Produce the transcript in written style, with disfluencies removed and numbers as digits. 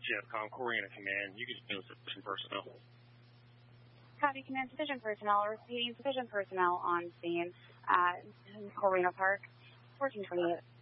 JFCOM, Corina Command. You can use sufficient personnel. Copy, Command. Sufficient personnel. Repeating, sufficient personnel on scene at Corina Park, 1428.